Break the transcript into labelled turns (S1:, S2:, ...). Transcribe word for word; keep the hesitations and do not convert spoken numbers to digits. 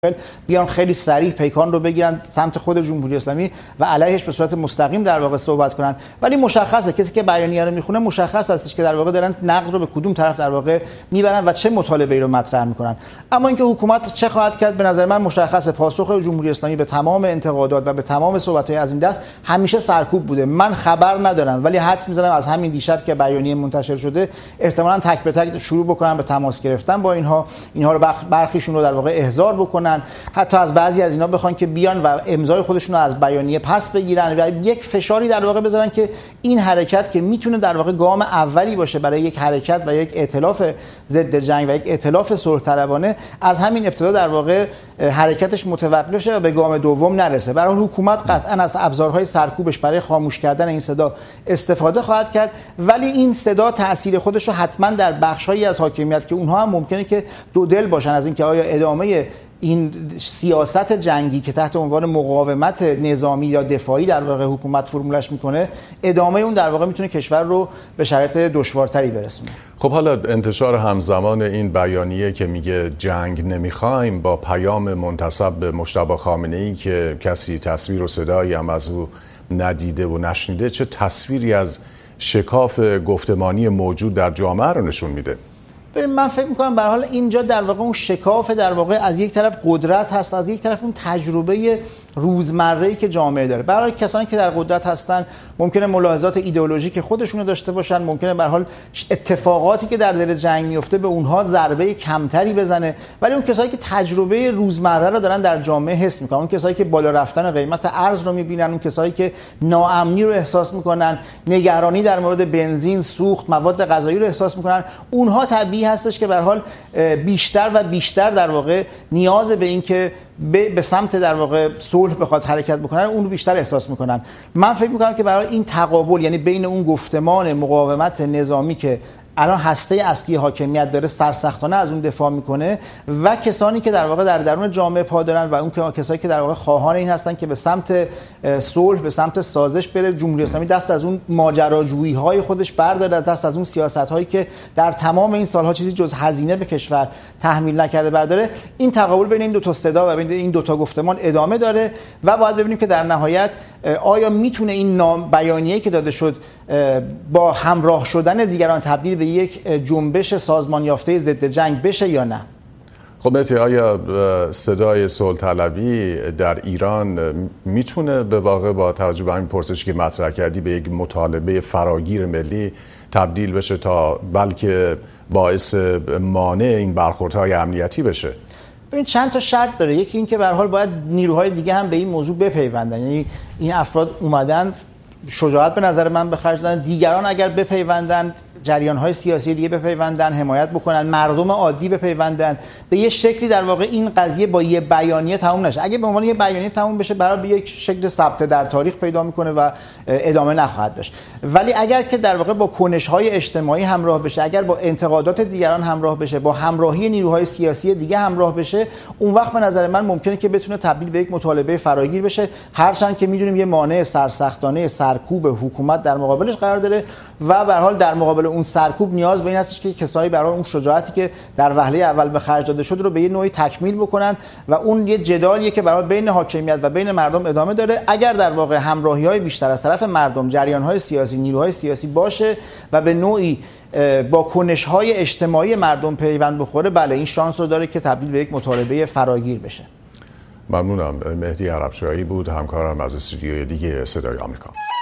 S1: بیان خیلی صریح پیکان رو بگیرن سمت خود جمهوری اسلامی و علیهش به صورت مستقیم در واقع صحبت کنن. ولی مشخصه کسی که بیانیه رو میخونه مشخص هستش که در واقع دارن نقد رو به کدوم طرف در واقع میبرن و چه مطالبه‌ای رو مطرح میکنن. اما اینکه حکومت چه خواهد کرد به نظر من مشخصه. پاسخ جمهوری اسلامی به تمام انتقادات و به تمام صحبت‌های از این دست همیشه سرکوب بوده. من خبر ندارم ولی حدس میزنم از همین دیشب که بیانیه منتشر شده احتمالاً تک به تک شروع بکنن به تماس گرفتن با اینها، اینها رو برخیشون رو در واقع احضار بکنن، حتی از بعضی از اینا بخوان که بیان و امضای خودشون رو از بیانیه پس بگیرن و یک فشاری در واقع بذارن که این حرکت که میتونه در واقع گام اولی باشه برای یک حرکت و یک ائتلاف ضد جنگ و یک ائتلاف صلح طلبانه، از همین ابتدا در واقع حرکتش متوقف شه و به گام دوم نرسه. برای حکومت قطعا از ابزارهای سرکوبش برای خاموش کردن این صدا استفاده خواهد کرد، ولی این صدا تاثیر خودش رو حتما در بخش‌هایی از حاکمیت که اونها هم ممکنه که دو دل باشن از اینکه آیا ادامه این سیاست جنگی که تحت عنوان مقاومت نظامی یا دفاعی در واقع حکومت فرمولش میکنه، ادامه اون در واقع میتونه کشور رو به شرایط دشوارتری برسونه.
S2: خب حالا انتشار همزمان این بیانیه که میگه جنگ نمیخوایم با پیام منتسب به مجتبی خامنه‌ای که کسی تصویر و صدایی هم از او ندیده و نشنیده، چه تصویری از شکاف گفتمانی موجود در جامعه رو نشون میده؟
S1: من فکر میکنم به هر حال اینجا در واقع اون شکاف در واقع از یک طرف قدرت هست، از یک طرف اون تجربه روزمره‌ای که جامعه داره. برای کسانی که در قدرت هستن ممکنه ملاحظات ایدئولوژیک خودشونو داشته باشن، ممکنه به هر حال اتفاقاتی که در دل جنگ میفته به اونها ضربه کمتری بزنه، ولی اون کسایی که تجربه روزمره رو دارن در جامعه حس میکنن، اون کسایی که بالا رفتن قیمت ارز رو میبینن، اون کسایی که ناامنی رو احساس میکنن، نگرانی در مورد بنزین، سوخت، مواد غذایی رو احساس میکنن، اونها طبیعی هستش که به هر حال بیشتر و بیشتر در واقع نیاز به این که به سمت در واقع صلح بخواد حرکت بکنن اون رو بیشتر احساس میکنن. من فکر میکنم که برای این تقابل، یعنی بین اون گفتمان مقاومت نظامی که الان هسته اصلی حاکمیت داره سرسختانه از اون دفاع میکنه و کسانی که در واقع در درون جامعه پا دارن و اون کسایی که در واقع خواهان این هستن که به سمت صلح، به سمت سازش بره، جمهوری اسلامی دست از اون ماجراجویی های خودش برداره، دست از اون سیاست هایی که در تمام این سالها چیزی جز هزینه به کشور تحمیل نکرده برداره. این تقابل بین این دو تا صدا و بین این دو تا گفتمان ادامه داره و باید ببینیم که در نهایت آیا میتونه این نام بیانیه‌ای که داده شد با همراه شدن دیگران تبدیل به یک جنبش سازمان یافته ضد جنگ بشه یا نه.
S2: خب مهدی، آیا صدای صلح طلبی در ایران میتونه به واقع با توجه به همین پرسشی که مطرح کردی به یک مطالبه فراگیر ملی تبدیل بشه تا بلکه باعث مانع این برخوردهای امنیتی بشه؟
S1: ببین چند تا شرط داره. یکی این که به هر حال باید نیروهای دیگه هم به این موضوع بپیوندن، یعنی این افراد اومدن شجاعت به نظر من به خرج دادن، دیگران اگر بپیوندن، جریان‌های سیاسی دیگه بپیوندن، حمایت بکنن، مردم عادی بپیوندن، به یه شکلی در واقع این قضیه با یه بیانیه تموم نشه. اگه به عنوان یه بیانیه تموم بشه برای یک شکل ثبت در تاریخ پیدا میکنه و ادامه نخواهد داشت. ولی اگر که در واقع با کنش‌های اجتماعی همراه بشه، اگر با انتقادات دیگران همراه بشه، با همراهی نیروهای سیاسی دیگه همراه بشه، اون وقت به نظر من ممکنه که بتونه تبدیل به یک مطالبه فراگیر بشه، هرچند که میدونیم یه مانع سرسختانه سرکوب حکومت در مقابلش قرار داره و به هر حال در مقابل اون سرکوب نیاز به این هستش که کسایی برای اون شجاعتی که در وهله اول به خرج داده شد رو به یه نوعی تکمیل بکنن و اون یه جدالیه که برای بین حاکمیت و بین مردم ادامه داره. اگر در واقع همراهی‌های بیشتر از طرف مردم، جریان‌های سیاسی، نیروهای سیاسی باشه و به نوعی با کنش‌های اجتماعی مردم پیوند بخوره، بله این شانس رو داره که تبدیل به یک مطالبه فراگیر بشه.
S2: ممنونم. مهدی عربشاهی بود، همکارم از استودیوی دیگه صدای آمریکا.